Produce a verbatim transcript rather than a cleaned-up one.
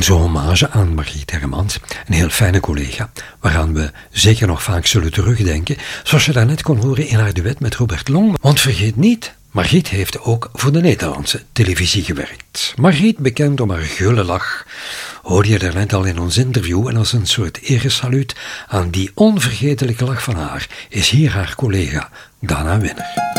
Onze hommage aan Margriet Hermans, een heel fijne collega, waaraan we zeker nog vaak zullen terugdenken, zoals je daarnet kon horen in haar duet met Robert Long. Want vergeet niet, Margriet heeft ook voor de Nederlandse televisie gewerkt. Margriet, bekend om haar gulle lach, hoorde je daarnet al in ons interview, en als een soort eresaluut aan die onvergetelijke lach van haar, is hier haar collega Dana Winner.